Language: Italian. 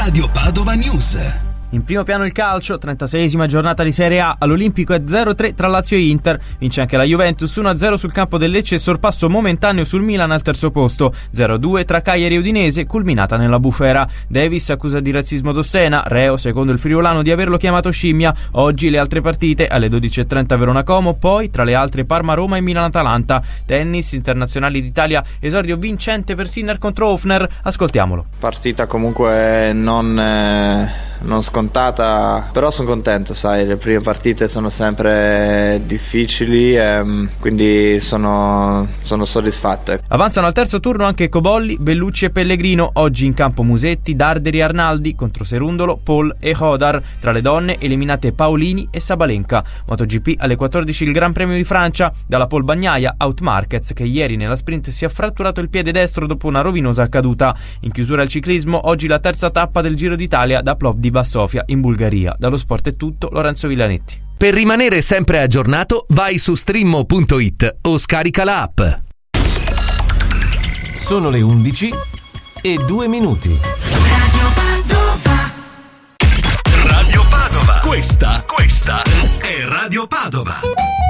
Radio Padova News. In primo piano il calcio, 36esima giornata di Serie A, all'Olimpico è 0-3 tra Lazio e Inter, vince anche la Juventus 1-0 sul campo del Lecce e sorpasso momentaneo sul Milan al terzo posto, 0-2 tra Cagliari e Udinese, culminata nella bufera. Davis accusa di razzismo Dossena, reo secondo il friulano di averlo chiamato scimmia. Oggi le altre partite, alle 12.30 Verona-Como, poi tra le altre Parma-Roma e Milan-Atalanta. Tennis, internazionali d'Italia, esordio vincente per Sinner contro Hofner, ascoltiamolo. Partita comunque non scontata, però sono contento, sai, le prime partite sono sempre difficili, quindi sono soddisfatto. Avanzano al terzo turno anche Cobolli, Bellucci e Pellegrino, oggi in campo Musetti, Darderi e Arnaldi contro Serundolo, Paul e Hodar. Tra le donne eliminate Paolini e Sabalenka. MotoGP alle 14 il Gran Premio di Francia, dalla Pole Bagnaia out Marquez che ieri nella sprint si è fratturato il piede destro dopo una rovinosa caduta. In chiusura al ciclismo, oggi la terza tappa del Giro d'Italia da Plovdiv a Sofia in Bulgaria. Dallo Sport è tutto, Lorenzo Villanetti. Per rimanere sempre aggiornato vai su streammo.it o scarica la app. Sono le 11:02. Radio Padova. Questa è Radio Padova.